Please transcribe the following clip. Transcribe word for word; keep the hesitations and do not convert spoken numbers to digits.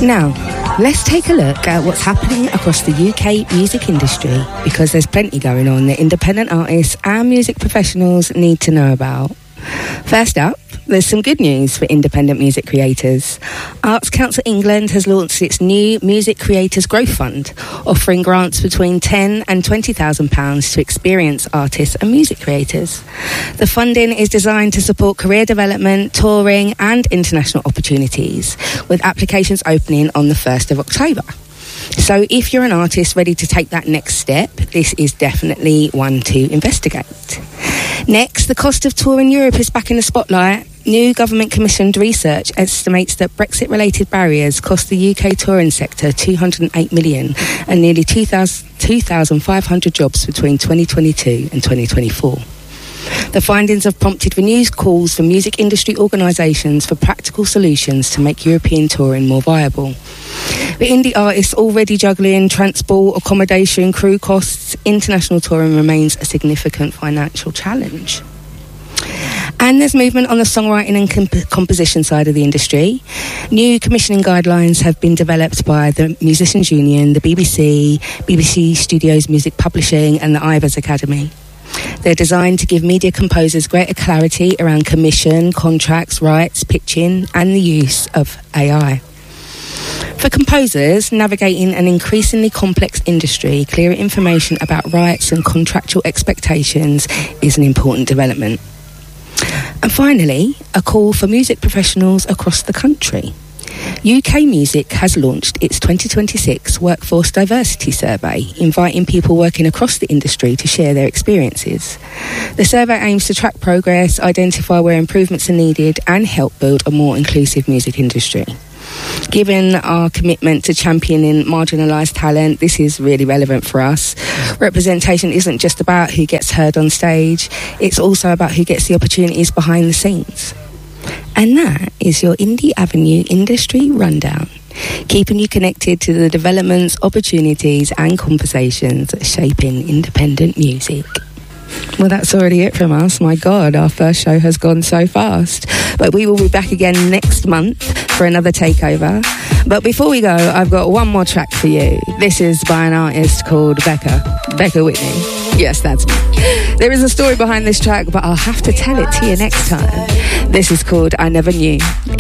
Now, let's take a look at what's happening across the U K music industry, because there's plenty going on that independent artists and music professionals need to know about. First up, there's some good news for independent music creators. Arts Council England has launched its new Music Creators Growth Fund, offering grants between ten thousand pounds and twenty thousand pounds to experienced artists and music creators. The funding is designed to support career development, touring and international opportunities, with applications opening on the first of October. So if you're an artist ready to take that next step, this is definitely one to investigate. Next, the cost of touring Europe is back in the spotlight. New government-commissioned research estimates that Brexit-related barriers cost the U K touring sector two hundred eight million pounds and nearly two thousand five hundred jobs between twenty twenty-two and twenty twenty-four. The findings have prompted renewed calls for music industry organisations for practical solutions to make European touring more viable. For indie artists already juggling transport, accommodation, crew costs, international touring remains a significant financial challenge. And there's movement on the songwriting and comp- composition side of the industry. New commissioning guidelines have been developed by the Musicians Union, the B B C, B B C Studios Music Publishing and the I V A S Academy. They're designed to give media composers greater clarity around commission, contracts, rights, pitching and the use of A I. For composers navigating an increasingly complex industry, clearer information about rights and contractual expectations is an important development. And finally, a call for music professionals across the country. U K Music has launched its twenty twenty-six Workforce Diversity Survey, inviting people working across the industry to share their experiences. The survey aims to track progress, identify where improvements are needed, and help build a more inclusive music industry. Given our commitment to championing marginalised talent, this is really relevant for us. Representation isn't just about who gets heard on stage, it's also about who gets the opportunities behind the scenes. And that is your Indie Avenue Industry Rundown, keeping you connected to the developments, opportunities and conversations shaping independent music. Well, that's already it from us. My God, our first show has gone so fast. But we will be back again next month for another takeover. But before we go, I've got one more track for you. This is by an artist called Becca. Becca Whitney. Yes, that's me. There is a story behind this track, but I'll have to tell it to you next time. This is called I Never Knew.